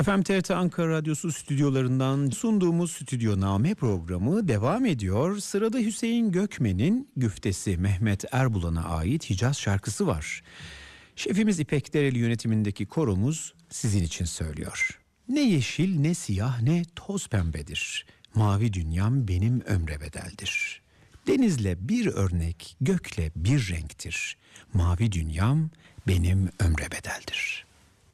Efendim TRT Ankara Radyosu stüdyolarından sunduğumuz Stüdyoname programı devam ediyor. Sırada Hüseyin Gökmen'in güftesi Mehmet Erbulan'a ait Hicaz şarkısı var. Şefimiz İpek Dereli yönetimindeki koromuz sizin için söylüyor. Ne yeşil ne siyah ne toz pembedir. Mavi dünyam benim ömre bedeldir. Denizle bir örnek, gökle bir renktir. Mavi dünyam benim ömre bedeldir.